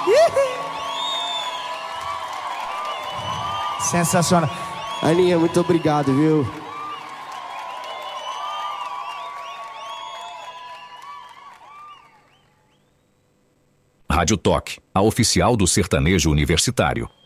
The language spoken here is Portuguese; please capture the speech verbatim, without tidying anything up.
Sensacional. Aninha, muito obrigado, viu? Rádio Toque, a oficial do sertanejo universitário.